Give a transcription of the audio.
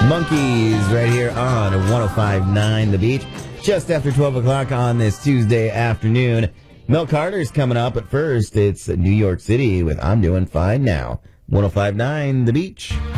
Monkeys right here on 105.9 The Beach. Just after 12 o'clock on this Tuesday afternoon. Mel Carter's coming up, but first it's New York City with I'm Doing Fine Now. 105.9 The Beach.